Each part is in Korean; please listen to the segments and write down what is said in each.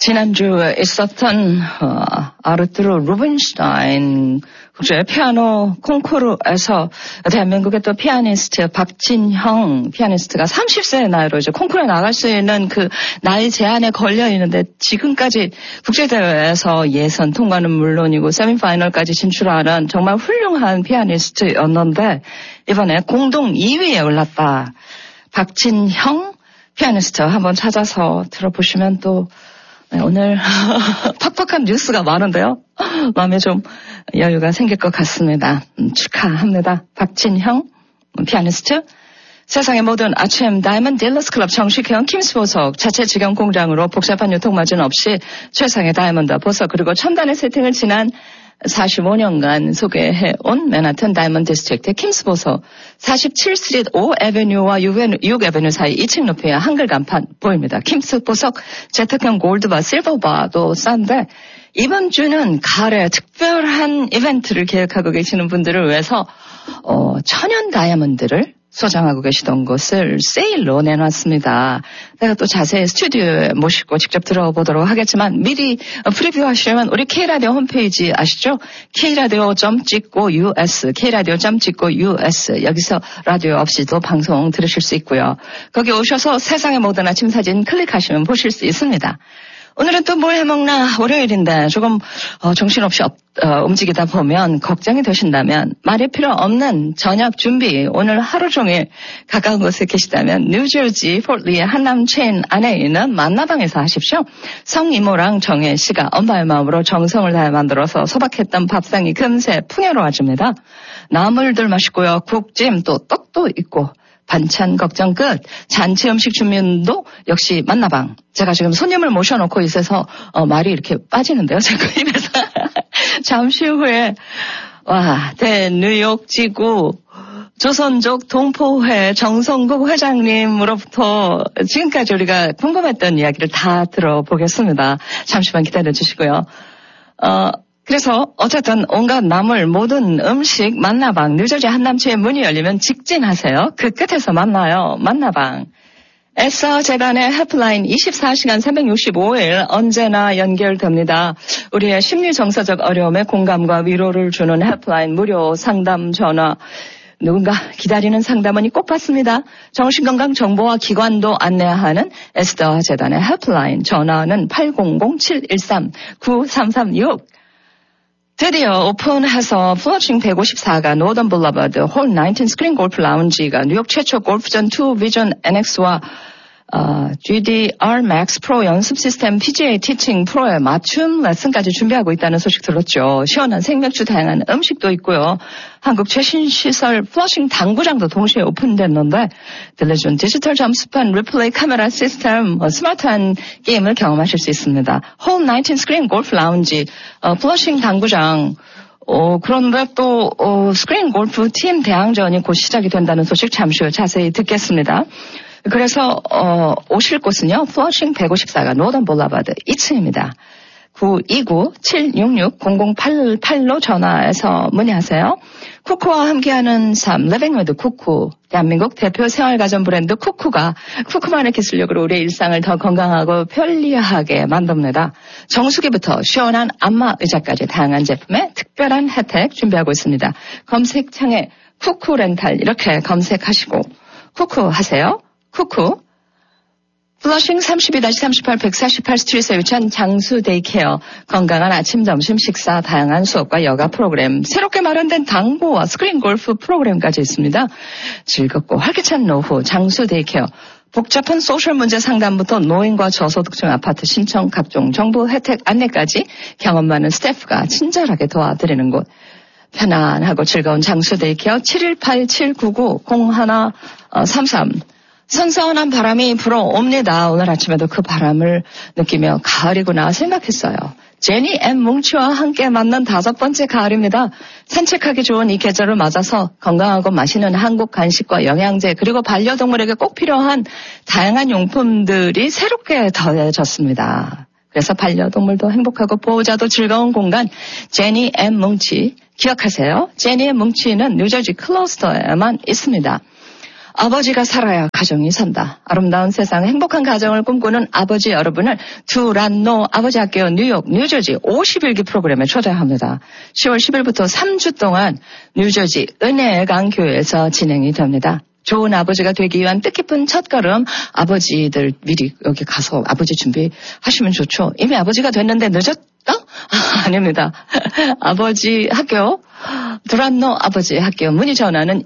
지난주에 있었던 아르투르 루벤슈타인 국제 피아노 콩쿠르에서 대한민국의 또 피아니스트 박진형 피아니스트가 30세의 나이로 이제 콩쿠르에 나갈 수 있는 그 나이 제한에 걸려 있는데 지금까지 국제대회에서 예선 통과는 물론이고 세미파이널까지 진출하는 정말 훌륭한 피아니스트였는데 이번에 공동 2위에 올랐다. 박진형 피아니스트 한번 찾아서 들어보시면 또 오늘 팍팍한 뉴스가 많은데요. 마음에 좀 여유가 생길 것 같습니다. 축하합니다. 박진형 피아니스트. 세상의 모든 아침 다이먼드 딜러스 클럽 정식 회원 킴스 보석 자체 직영 공장으로 복잡한 유통마진 없이 최상의 다이먼드 보석 그리고 첨단의 세팅을 지난 45년간 소개해온 맨하튼 다이먼드 디스트릭트 킴스 보석 47스트리트 5에베뉴와 6에베뉴 사이 2층 높이의 한글 간판 보입니다. 킴스 보석 재택형 골드바 실버바도 싼데 이번 주는 가을에 특별한 이벤트를 계획하고 계시는 분들을 위해서 천연 다이아몬드를 소장하고 계시던 것을 세일로 내놨습니다. 내가 또 자세히 스튜디오에 모시고 직접 들어보도록 하겠지만 미리 프리뷰하시려면 우리 K라디오 홈페이지 아시죠? K라디오.찍고.us K라디오.찍고.us 여기서 라디오 없이도 방송 들으실 수 있고요. 거기 오셔서 세상의 모든 아침 사진 클릭하시면 보실 수 있습니다. 오늘은 또 뭐 해먹나 월요일인데 조금 정신없이 움직이다 보면 걱정이 되신다면 말이 필요 없는 저녁 준비 오늘 하루 종일 가까운 곳에 계시다면 뉴저지 포트리의 한남 체인 안에 있는 만나방에서 하십시오. 성이모랑 정혜 씨가 엄마의 마음으로 정성을 다해 만들어서 소박했던 밥상이 금세 풍요로워집니다. 나물들 맛있고요. 국찜 또 떡도 있고 반찬 걱정 끝. 잔치 음식 준비도 역시 만나방. 제가 지금 손님을 모셔놓고 있어서 말이 이렇게 빠지는데요. 제가 입에서. 잠시 후에 대뉴욕 지구 조선족 동포회 정성국 회장님으로부터 지금까지 우리가 궁금했던 이야기를 다 들어보겠습니다. 잠시만 기다려주시고요. 그래서 어쨌든 온갖 나물 모든 음식 만나방 뉴저지 한남체의 문이 열리면 직진하세요. 그 끝에서 만나요. 만나방. 에서 재단의 헬프라인 24시간 365일 언제나 연결됩니다. 우리의 심리정서적 어려움에 공감과 위로를 주는 헬프라인 무료 상담 전화. 누군가 기다리는 상담원이 꼭 받습니다. 정신건강 정보와 기관도 안내하는 에스더 재단의 헬프라인 전화는 800-713-9336. 드디어 오픈해서 플러싱 154가 노던 블러버드 홀 19 스크린 골프 라운지가 뉴욕 최초 골프전 2 비전 NX와 GDR Max 프로 연습 시스템 PGA 티칭 프로의 맞춤 레슨까지 준비하고 있다는 소식 들었죠. 시원한 생맥주 다양한 음식도 있고요. 한국 최신 시설 플러싱 당구장도 동시에 오픈됐는데 들려준 디지털 점수판 리플레이 카메라 시스템 스마트한 게임을 경험하실 수 있습니다. 홀 19 스크린 골프 라운지 플러싱 당구장 그런데 또 스크린 골프 팀 대항전이 곧 시작이 된다는 소식 잠시 후 자세히 듣겠습니다. 그래서 오실 곳은요. 플러싱 154가 노던 볼라바드 2층입니다. 929-766-0088로 전화해서 문의하세요. 쿠쿠와 함께하는 삶, Living with 쿠쿠. 대한민국 대표 생활가전 브랜드 쿠쿠가 쿠쿠만의 기술력으로 우리의 일상을 더 건강하고 편리하게 만듭니다. 정수기부터 시원한 안마 의자까지 다양한 제품에 특별한 혜택 준비하고 있습니다. 검색창에 쿠쿠 렌탈 이렇게 검색하시고 쿠쿠 하세요. 쿠쿠. 플러싱 32-38 148 스트리트에 위치한 장수 데이케어. 건강한 아침, 점심, 식사, 다양한 수업과 여가 프로그램, 새롭게 마련된 당구와 스크린 골프 프로그램까지 있습니다. 즐겁고 활기찬 노후, 장수 데이케어. 복잡한 소셜 문제 상담부터 노인과 저소득층 아파트 신청, 각종 정보 혜택 안내까지 경험 많은 스태프가 친절하게 도와드리는 곳. 편안하고 즐거운 장수 데이케어 717-99-0133. 선선한 바람이 불어옵니다. 오늘 아침에도 그 바람을 느끼며 가을이구나 생각했어요. 제니 앤 뭉치와 함께 만난 5번째 가을입니다. 산책하기 좋은 이 계절을 맞아서 건강하고 맛있는 한국 간식과 영양제 그리고 반려동물에게 꼭 필요한 다양한 용품들이 새롭게 더해졌습니다. 그래서 반려동물도 행복하고 보호자도 즐거운 공간 제니 앤 뭉치 기억하세요. 제니 앤 뭉치는 뉴저지 클러스터에만 있습니다. 아버지가 살아야 가정이 산다. 아름다운 세상, 행복한 가정을 꿈꾸는 아버지 여러분을 두란노 아버지 학교 뉴욕, 뉴저지 51기 프로그램에 초대합니다. 10월 10일부터 3주 동안 뉴저지 은혜의 강 교회에서 진행이 됩니다. 좋은 아버지가 되기 위한 뜻깊은 첫걸음, 아버지들 미리 여기 가서 아버지 준비하시면 좋죠. 이미 아버지가 됐는데 늦었다? 아닙니다. 아버지 학교, 두란노 아버지 학교 문의 전화는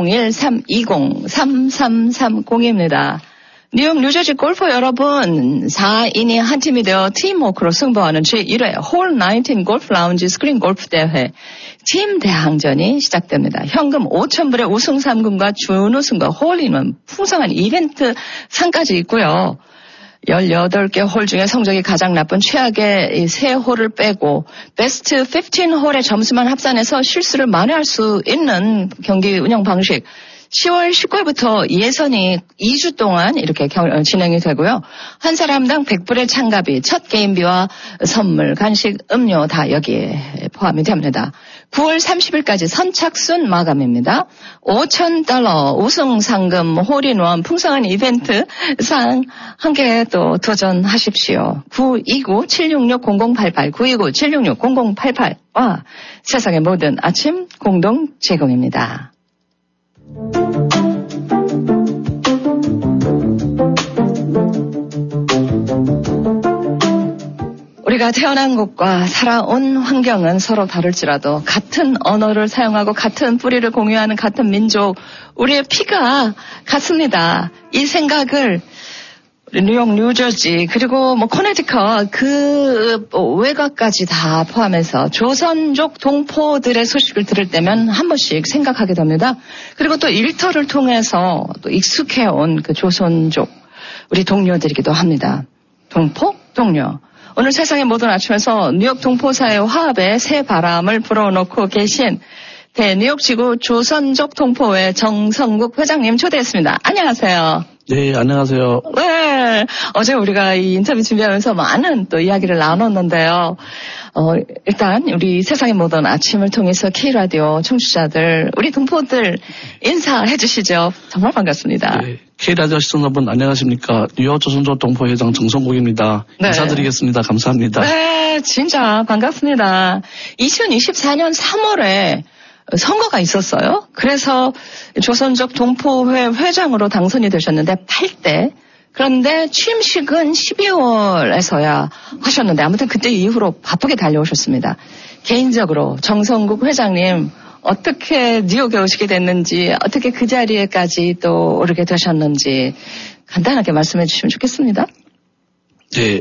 201-320-3330입니다. 뉴욕 뉴저지 골프 여러분, 4인이 한 팀이 되어 팀워크로 승부하는 제1회 홀 19 골프 라운지 스크린 골프 대회 팀 대항전이 시작됩니다. 현금 5,000불의 우승 3금과 준우승과 홀인원 풍성한 이벤트 상까지 있고요. 18개 홀 중에 성적이 가장 나쁜 최악의 3홀을 빼고 베스트 15홀의 점수만 합산해서 실수를 만회할 수 있는 경기 운영 방식. 10월 19일부터 예선이 2주 동안 이렇게 진행이 되고요. 한 사람당 100불의 참가비, 첫 게임비와 선물, 간식, 음료 다 여기에 포함이 됩니다. 9월 30일까지 선착순 마감입니다. $5,000 우승 상금, 홀인원, 풍성한 이벤트 상 함께 또 도전하십시오. 929-766-0088, 929-766-0088와 세상의 모든 아침 공동 제공입니다. 우리가 태어난 곳과 살아온 환경은 서로 다를지라도 같은 언어를 사용하고 같은 뿌리를 공유하는 같은 민족, 우리의 피가 같습니다. 이 생각을 뉴욕, 뉴저지, 그리고 커네티컷, 외곽까지 다 포함해서 조선족 동포들의 소식을 들을 때면 한 번씩 생각하게 됩니다. 그리고 또 일터를 통해서 또 익숙해온 그 조선족, 우리 동료들이기도 합니다. 동포? 동료. 오늘 세상의 모든 아침에서 뉴욕 동포사회 화합에 새 바람을 불어넣고 계신 대뉴욕지구 조선족 동포회 정성국 회장님 초대했습니다. 안녕하세요. 네, 안녕하세요. 네, 어제 우리가 이 인터뷰 준비하면서 많은 또 이야기를 나눴는데요. 일단 우리 세상의 모든 아침을 통해서 K라디오 청취자들, 우리 동포들 인사해 주시죠. 정말 반갑습니다. 네, K라디오 시청자분 안녕하십니까. 뉴욕 조선족 동포회장 정성국입니다. 네. 인사드리겠습니다. 감사합니다. 네, 진짜 반갑습니다. 2024년 3월에 선거가 있었어요. 그래서 조선족 동포회 회장으로 당선이 되셨는데 8대. 그런데 취임식은 12월에서야 하셨는데 아무튼 그때 이후로 바쁘게 달려오셨습니다. 개인적으로 정성국 회장님 어떻게 뉴욕에 오시게 됐는지, 어떻게 그 자리에까지 또 오르게 되셨는지 간단하게 말씀해 주시면 좋겠습니다. 네,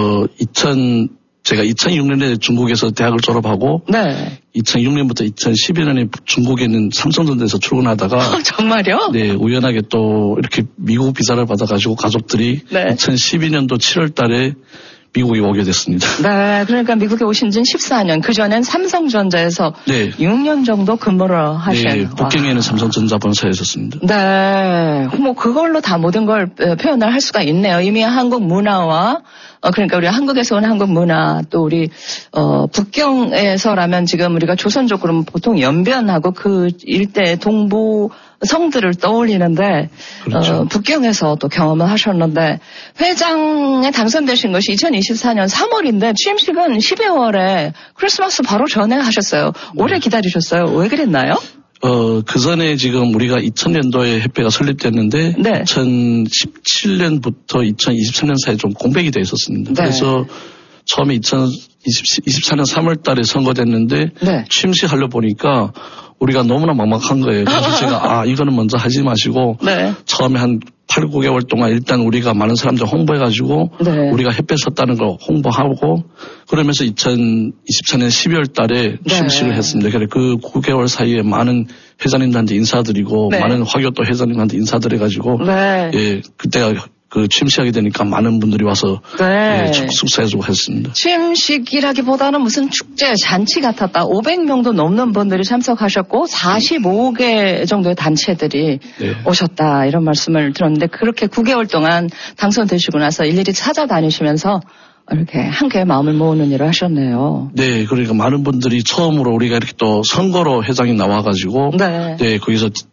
제가 2006년에 중국에서 대학을 졸업하고 네. 2006년부터 2012년에 중국에 있는 삼성전자에서 출근하다가 정말요? 네, 우연하게 또 이렇게 미국 비자를 받아가지고 가족들이 네. 2012년도 7월 달에 미국에 오게 됐습니다. 네, 그러니까 미국에 오신 지는 14년, 그전엔 삼성전자에서 네. 6년 정도 근무를 하신. 네, 북경에는 삼성전자 본사에 있었습니다. 네, 그걸로 다 모든 걸 표현을 할 수가 있네요. 이미 한국 문화와 그러니까 우리 한국에서 온 한국 문화, 또 우리 북경에서라면 지금 우리가 조선족으로는 보통 연변하고 그 일대 동부 성들을 떠올리는데 그렇죠. 북경에서 또 경험을 하셨는데 회장에 당선되신 것이 2024년 3월인데 취임식은 12월에 크리스마스 바로 전에 하셨어요. 오래 기다리셨어요. 왜 그랬나요? 그 전에 지금 우리가 2000년도에 협회가 설립됐는데 네. 2017년부터 2023년 사이에 좀 공백이 돼 있었습니다. 네. 그래서 처음에 2024년 3월 달에 선거됐는데 네. 취임식 하려 보니까 우리가 너무나 막막한 거예요. 그래서 제가 이거는 먼저 하지 마시고 네. 처음에 한 8, 9개월 동안 일단 우리가 많은 사람들 홍보해가지고 네. 우리가 협회 섰다는 걸 홍보하고 그러면서 2024년 12월 달에 취임식을 네. 했습니다. 그래서 그 9개월 사이에 많은 회장님들한테 인사드리고 네. 많은 화교도 회장님한테 인사드려가지고 네. 예, 그때가 그 취임식하게 되니까 많은 분들이 와서 네. 예, 축사해주고 했습니다. 취임식이라기보다는 무슨 축제, 잔치 같았다. 500명도 넘는 분들이 참석하셨고 45개 정도의 단체들이 네. 오셨다. 이런 말씀을 들었는데 그렇게 9개월 동안 당선되시고 나서 일일이 찾아다니시면서 이렇게 함께 마음을 모으는 일을 하셨네요. 네, 그러니까 많은 분들이 처음으로 우리가 이렇게 또 선거로 회장이 나와가지고 네, 거기서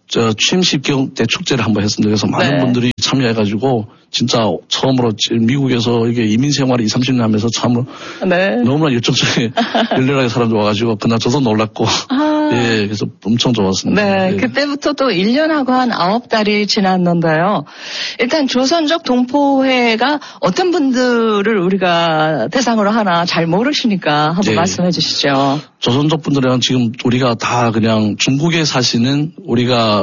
취임식 때 축제를 한번 했습니다. 그래서 많은 분들이 참여해가지고 진짜 처음으로 미국에서 이게 이민 생활을 20, 30년 하면서 참 너무나 열정적인 열렬하게 사람들 와가지고 그날 저도 놀랐고 예, 그래서 엄청 좋았습니다. 네, 예. 그때부터 또 1년하고 한 9달이 지났는데요. 일단 조선족 동포회가 어떤 분들을 우리가 대상으로 하나 잘 모르시니까 한번 말씀해 주시죠. 조선족 분들은 지금 우리가 다 그냥 중국에 사시는 우리가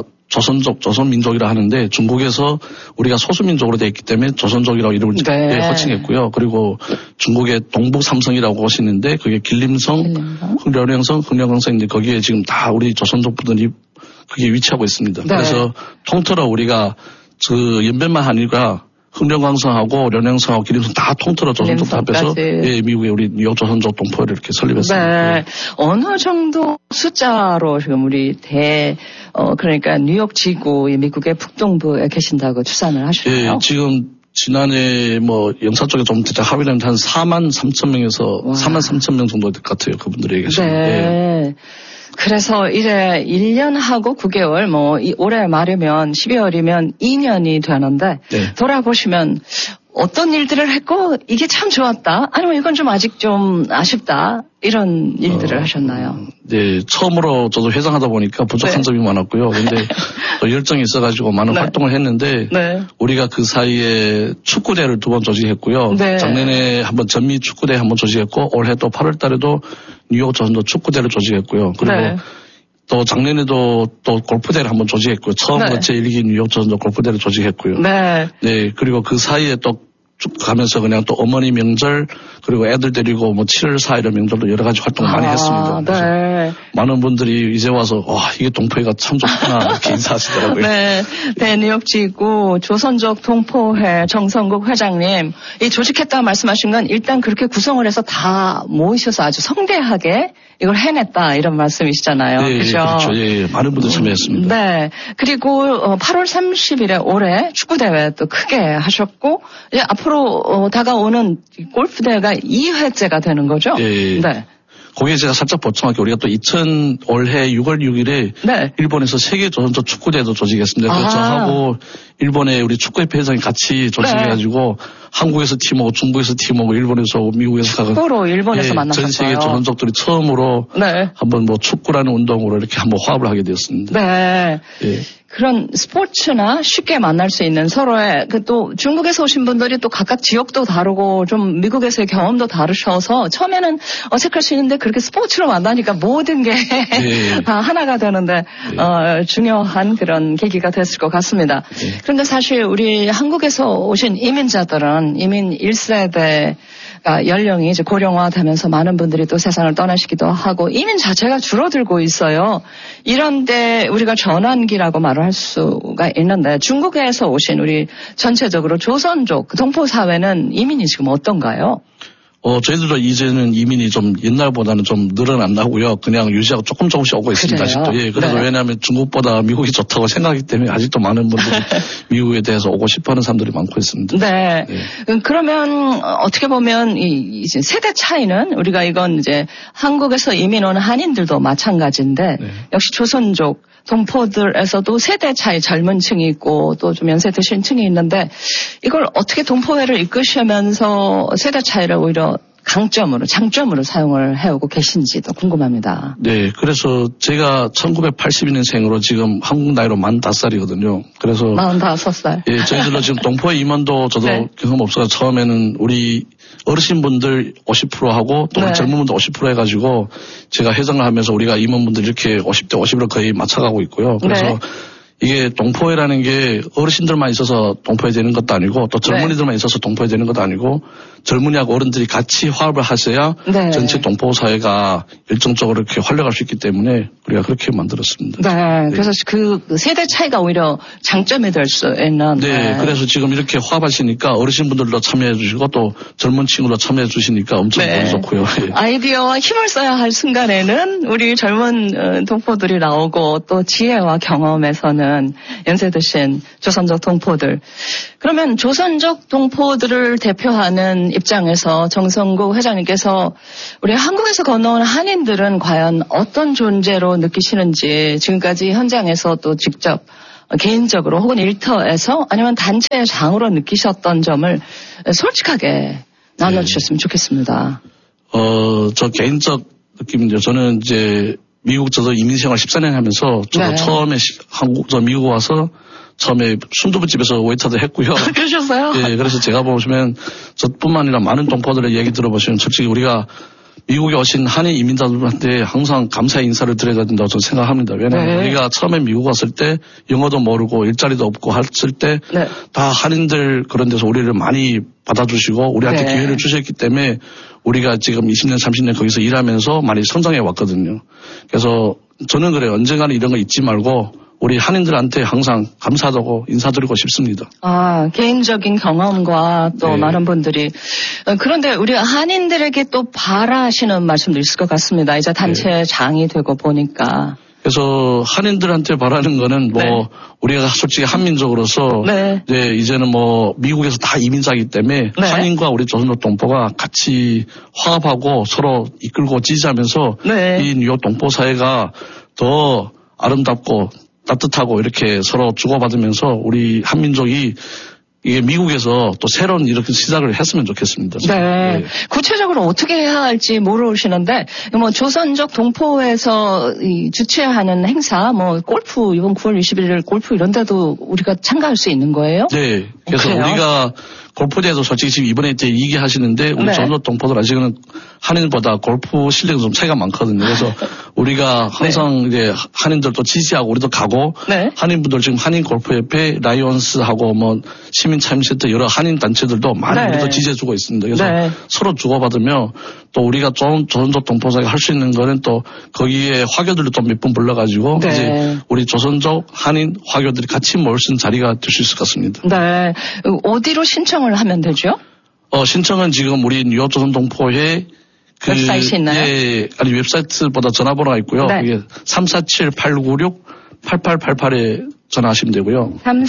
조선민족이라 하는데 중국에서 우리가 소수민족으로 되어 있기 때문에 조선족이라고 이름을 호칭했고요. 그리고 중국의 동북 삼성이라고 하시는데 그게 길림성, 려령성, 흥령성 이제 거기에 지금 다 우리 조선족 분들이 그게 위치하고 있습니다. 그래서 통틀어 우리가 그 연변만 하니까 흥령광성하고 려령성하고 길림성 다 통틀어 조선족 다 합해서 미국에 우리 뉴욕 조선족 동포회를 이렇게 설립했습니다. 네. 어느 정도 숫자로 지금 우리 그러니까 뉴욕 지구 미국의 북동부에 계신다고 추산을 하시나요? 예, 지금 지난해 영사 쪽에 좀 합의를 하면 한 4만 3천 명에서 4만 3천 명 정도 될 것 같아요. 그분들이 계시는데. 네. 그래서 이제 1년하고 9개월, 올해 말이면 12월이면 2년이 되는데, 돌아보시면 어떤 일들을 했고, 이게 참 좋았다? 아니면 이건 좀 아직 좀 아쉽다? 이런 일들을 하셨나요? 네, 처음으로 저도 회장하다 보니까 부족한 점이 많았고요. 근데 또 열정이 있어가지고 많은 활동을 했는데, 우리가 그 사이에 축구대회를 2번 조직했고요. 작년에 한번 전미 축구대회 한번 조직했고, 올해 또 8월 달에도 뉴욕 조선도 축구대회를 조직했고요. 그리고 또 작년에도 또 골프대회를 한번 조직했고요. 처음으로 제1기 뉴욕 조선도 골프대회를 조직했고요. 네, 그리고 그 사이에 또 쭉 가면서 그냥 또 어머니 명절 그리고 애들 데리고 7월 4일 명절도 여러 가지 활동을 많이 했습니다. 많은 분들이 이제 와서 이게 동포회가 참 좋구나 이렇게 인사하시더라고요. 네, 뉴욕지구 조선족 동포회 정성국 회장님, 이 조직했다 말씀하신 건 일단 그렇게 구성을 해서 다 모이셔서 아주 성대하게 이걸 해냈다 이런 말씀이시잖아요. 네, 그렇죠. 예, 많은 분들 참여했습니다. 네, 그리고 8월 30일에 올해 축구대회 또 크게 하셨고 이제 앞으로 다가오는 골프대회가 2회째가 되는 거죠? 네. 거기에 제가 살짝 보충할게요. 우리가 또 올해 6월 6일에 일본에서 세계 조선족 축구대회도 조직했습니다. 저하고 일본의 우리 축구협회 회장이 같이 조직해가지고 한국에서 팀하고 중국에서 팀하고 일본에서 미국에서 축구로 일본에서 만났어요. 전 세계 조선족들이 처음으로 한번 축구라는 운동으로 이렇게 한번 화합을 하게 되었습니다. 네. 그런 스포츠나 쉽게 만날 수 있는 서로의 또 중국에서 오신 분들이 또 각각 지역도 다르고 좀 미국에서의 경험도 다르셔서 처음에는 어색할 수 있는데 그렇게 스포츠로 만나니까 모든 게 다 하나가 되는데 중요한 그런 계기가 됐을 것 같습니다. 그런데 사실 우리 한국에서 오신 이민자들은 이민 1세대 연령이 이제 고령화되면서 많은 분들이 또 세상을 떠나시기도 하고 이민 자체가 줄어들고 있어요. 이런데 우리가 전환기라고 말을 할 수가 있는데 중국에서 오신 우리 전체적으로 조선족 동포 사회는 이민이 지금 어떤가요? 저희들도 이제는 이민이 좀 옛날보다는 좀 늘어났나고요. 그냥 유지하고 조금씩 오고 있습니다. 아직도. 예, 그래서 왜냐하면 중국보다 미국이 좋다고 생각하기 때문에 아직도 많은 분들이 미국에 대해서 오고 싶어하는 사람들이 많고 있습니다. 네. 그러면 어떻게 보면 이제 세대 차이는 우리가 이건 이제 한국에서 이민 온 한인들도 마찬가지인데 역시 조선족 동포들에서도 세대 차이 젊은 층이 있고 또 좀 연세 드신 층이 있는데 이걸 어떻게 동포회를 이끄시면서 세대 차이를 오히려 장점으로 사용을 해오고 계신지도 궁금합니다. 네, 그래서 제가 1982년생으로 지금 한국 나이로 45살이거든요. 그래서 45살. 예, 저희들도 지금 동포회 임원도 저도 경험 없어서 처음에는 우리 어르신분들 50%하고 또 젊은 분들 50% 해가지고 제가 회장을 하면서 우리가 임원분들 이렇게 50대 50으로 거의 맞춰가고 있고요. 그래서 이게 동포회라는 게 어르신들만 있어서 동포회 되는 것도 아니고 또 젊은이들만 있어서 동포회 되는 것도 아니고 젊은이하고 어른들이 같이 화합을 하셔야 전체 동포 사회가 일정적으로 이렇게 활력할 수 있기 때문에 우리가 그렇게 만들었습니다. 네. 그래서 그 세대 차이가 오히려 장점이 될 수 있는. 네. 그래서 지금 이렇게 화합하시니까 어르신분들도 참여해 주시고 또 젊은 친구도 참여해 주시니까 엄청 보기 좋고요. 아이디어와 힘을 써야 할 순간에는 우리 젊은 동포들이 나오고 또 지혜와 경험에서는 계시는 연세 드신 조선족 동포들. 그러면 조선족 동포들을 대표하는 입장에서 정성국 회장님께서 우리 한국에서 건너온 한인들은 과연 어떤 존재로 느끼시는지 지금까지 현장에서 또 직접 개인적으로 혹은 일터에서 아니면 단체의 장으로 느끼셨던 점을 솔직하게 나눠주셨으면 좋겠습니다. 저 개인적 느낌은요. 저는 이제 미국 저도 이민 생활 14년 하면서 저도 네. 처음에 미국 와서 처음에 순두부집에서 웨이터도 했고요. 그러셨어요? 예, 그래서 제가 보시면 저뿐만 아니라 많은 동포들의 얘기 들어보시면 솔직히 우리가 미국에 오신 한인 이민자들한테 항상 감사의 인사를 드려야 된다고 저는 생각합니다. 왜냐하면 네. 우리가 처음에 미국 왔을 때 영어도 모르고 일자리도 없고 했을 때 다 한인들 그런 데서 우리를 많이 받아주시고 우리한테 네. 기회를 주셨기 때문에 우리가 지금 20년, 30년 거기서 일하면서 많이 성장해 왔거든요. 그래서 저는 그래요. 언젠가는 이런 거 잊지 말고 우리 한인들한테 항상 감사하다고 인사드리고 싶습니다. 아, 개인적인 경험과 또 네. 많은 분들이. 그런데 우리 한인들에게 또 바라시는 말씀도 있을 것 같습니다. 이제 단체장이 되고 보니까. 그래서 한인들한테 바라는 거는 뭐 네. 우리가 솔직히 한민족으로서 네. 이제는 뭐 미국에서 다 이민자이기 때문에 네. 한인과 우리 조선족 동포가 같이 화합하고 서로 이끌고 지지하면서 네. 이 뉴욕 동포 사회가 더 아름답고 따뜻하고 이렇게 서로 주고받으면서 우리 한민족이 이게 미국에서 또 새로운 이렇게 시작을 했으면 좋겠습니다. 네. 네. 구체적으로 어떻게 해야 할지 모르시는데, 뭐 조선족 동포에서 주최하는 행사, 뭐 골프, 이번 9월 21일 골프 이런 데도 우리가 참가할 수 있는 거예요? 네. 그래서 그래요? 우리가 골프대회도 솔직히 지금 이번에 이제 얘기하시는데 우리 네. 조선족 동포들 아직은 한인보다 골프 실력이 좀 차이가 많거든요. 그래서 우리가 항상 네. 이제 한인들도 지지하고 우리도 가고 네. 한인분들 지금 한인 골프협회 라이온스하고 뭐 시민참여센터 여러 한인 단체들도 많이 네. 우리도 지지해주고 있습니다. 그래서 네. 서로 주고받으며 또 우리가 좀 조선족 동포사가 할 수 있는 거는 또 거기에 화교들도 또 몇 분 불러가지고 네. 이제 우리 조선족 한인 화교들이 같이 모일 수 있는 자리가 될 수 있을 것 같습니다. 네. 어디로 신청을 하면 되죠? 신청은 지금 우리 뉴욕 조선 동포회 웹사이트 있나요? 예, 아니 웹사이트보다 전화번호가 있고요. 네. 그게 347-896-8888에 전화하시면 되고요.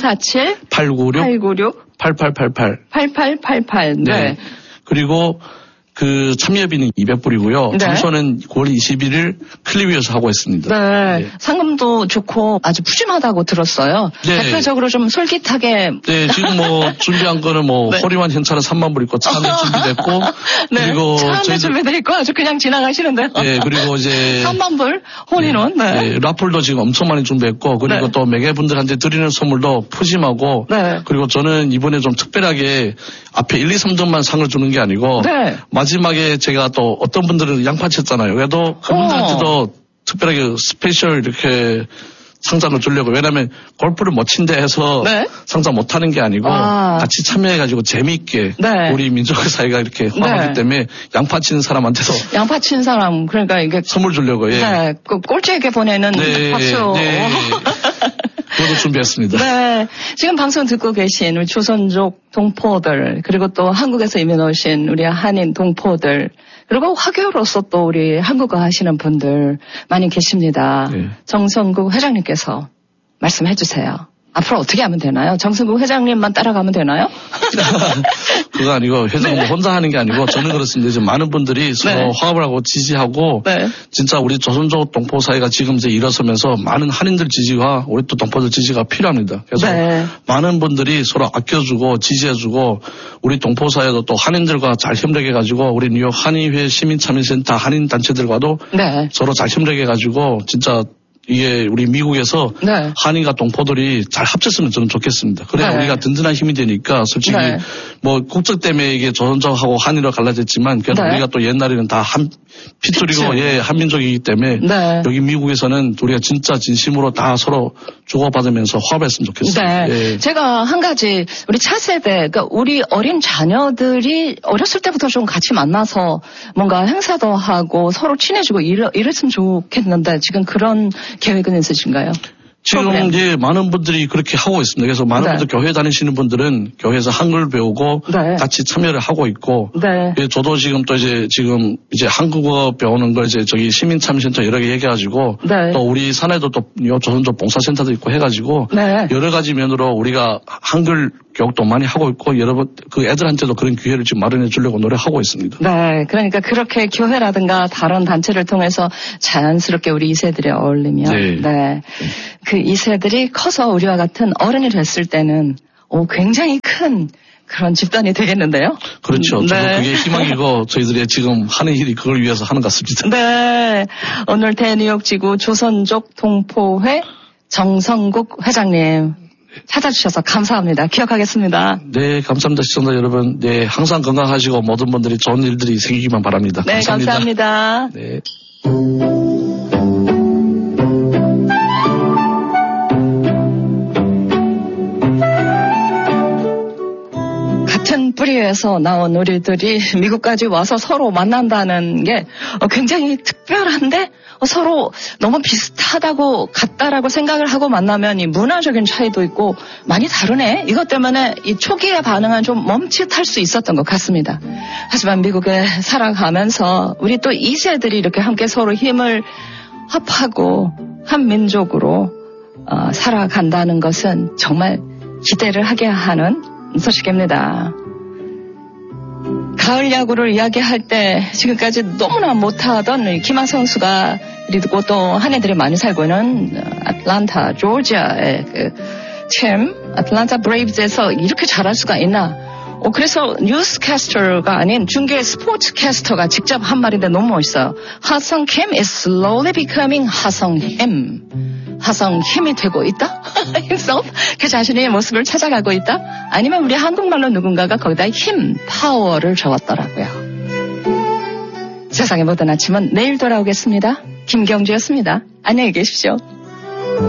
347-896-8888. 8888. 네. 네. 그리고 그 참여비는 200불이고요. 네. 장소는 9월 21일 클리비에서 하고 있습니다. 네. 네. 상금도 좋고 아주 푸짐하다고 들었어요. 네. 대표적으로 좀 솔깃하게. 네. 지금 뭐 준비한 거는 뭐 네. 호리만 현찰은 3만 불 있고 차 한 대 준비됐고. 네. 그리고 차 한 대 준비돼 있고 아주 그냥 지나가시는데요. 네. 그리고 이제 3만 불 혼인원. 네. 네. 라플도 지금 엄청 많이 준비했고 그리고 네. 또 매개분들한테 드리는 선물도 푸짐하고. 네. 그리고 저는 이번에 좀 특별하게 앞에 1, 2, 3등만 상을 주는 게 아니고. 네. 마지막에 제가 또 어떤 분들은 양파 쳤잖아요. 그래도 그분들한테도 특별하게 스페셜 이렇게 상장을 주려고. 왜냐하면 골프를 못 친다 해서 네? 상장 못 하는 게 아니고 같이 참여해가지고 재미있게 네. 우리 민족의 사회가 이렇게 화합하기 네. 때문에 양파 치는 사람한테도 양파 치는 사람 그러니까 이게 선물 주려고. 예. 네, 그 꼴찌에게 보내는 네, 박수. 네. 그것도 준비했습니다. 네, 지금 방송 듣고 계신 우리 조선족 동포들 그리고 또 한국에서 이민 오신 우리 한인 동포들 그리고 화교로서 또 우리 한국어 하시는 분들 많이 계십니다. 네. 정성국 회장님께서 말씀해 주세요. 앞으로 어떻게 하면 되나요? 정성국 회장님만 따라가면 되나요? 그거 아니고 회장님 네. 혼자 하는 게 아니고 저는 그렇습니다. 이제 많은 분들이 서로 네. 화합을 하고 지지하고 네. 진짜 우리 조선족 동포 사회가 지금 이제 일어서면서 많은 한인들 지지와 우리 또 동포들 지지가 필요합니다. 그래서 네. 많은 분들이 서로 아껴주고 지지해주고 우리 동포 사회도 또 한인들과 잘 협력해가지고 우리 뉴욕 한인회 시민참여센터 한인 단체들과도 네. 서로 잘 협력해가지고 진짜 이게 우리 미국에서 네. 한인과 동포들이 잘 합쳤으면 저는 좋겠습니다. 그래야 네. 우리가 든든한 힘이 되니까 솔직히 네. 뭐 국적 때문에 이게 조선족하고 한인으로 갈라졌지만 그래도 네. 우리가 또 옛날에는 다 한 핏줄이고 예, 한민족이기 때문에 네. 여기 미국에서는 우리가 진짜 진심으로 다 서로 주고받으면서 화합했으면 좋겠습니다. 네. 예. 제가 한 가지 우리 차세대 그러니까 우리 어린 자녀들이 어렸을 때부터 좀 같이 만나서 뭔가 행사도 하고 서로 친해지고 이랬으면 좋겠는데 지금 그런 계획은 있으신가요? 지금 프로그램. 이제 많은 분들이 그렇게 하고 있습니다. 그래서 많은 분들 교회 다니시는 분들은 교회에서 한글 배우고 같이 참여를 하고 있고 저도 지금 또 이제 한국어 배우는 걸 이제 저기 시민참여센터 여러 개 얘기해가지고 또 우리 산에도 또 조선족 봉사센터도 있고 해가지고 여러 가지 면으로 우리가 한글 교육도 많이 하고 있고 여러분 그 애들한테도 그런 기회를 지금 마련해 주려고 노력하고 있습니다. 네, 그러니까 그렇게 교회라든가 다른 단체를 통해서 자연스럽게 우리 2세들이 어울리면 그 2세들이 커서 우리와 같은 어른이 됐을 때는 굉장히 큰 그런 집단이 되겠는데요? 그렇죠. 그게 희망이고 저희들이 지금 하는 일이 그걸 위해서 하는 것 같습니다. 네. 오늘 대뉴욕지구 조선족 동포회 정성국 회장님 찾아주셔서 감사합니다. 기억하겠습니다. 네, 감사합니다. 시청자 여러분. 네, 항상 건강하시고 모든 분들이 좋은 일들이 생기기만 바랍니다. 네, 감사합니다. 네. 같은 뿌리에서 나온 우리들이 미국까지 와서 서로 만난다는 게 굉장히 특별한데 서로 너무 비슷하다고 같다라고 생각을 하고 만나면 이 문화적인 차이도 있고 많이 다르네. 이것 때문에 이 초기의 반응은 좀 멈칫할 수 있었던 것 같습니다. 하지만 미국에 살아가면서 우리 또 2세들이 이렇게 함께 서로 힘을 합하고 한 민족으로 살아간다는 것은 정말 기대를 하게 하는 소식입니다. 가을 야구를 이야기할 때 지금까지 너무나 못하던 김하 선수가 그리고 또 한 해들이 많이 살고 있는 애틀랜타, 조지아의 팀 애틀랜타 브레이브즈에서 이렇게 잘할 수가 있나. 그래서 뉴스캐스터가 아닌 중계 스포츠 캐스터가 직접 한 말인데 너무 멋있어요. 하성 Kim is slowly becoming 하성 him. 하성 힘이 되고 있다? himself? 그 자신의 모습을 찾아가고 있다? 아니면 우리 한국말로 누군가가 거기다 힘, 파워를 적었더라고요. 세상의 모든 아침은 내일 돌아오겠습니다. 김경주였습니다. 안녕히 계십시오.